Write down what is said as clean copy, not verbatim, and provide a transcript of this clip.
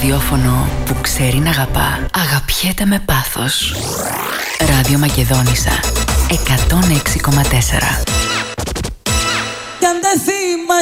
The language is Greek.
ραδιόφωνο που ξέρει να αγαπά. Αγαπιέται με πάθος. Ράδιο Μακεδόνισσα 106,4. Κι αν δεν θυμάσαι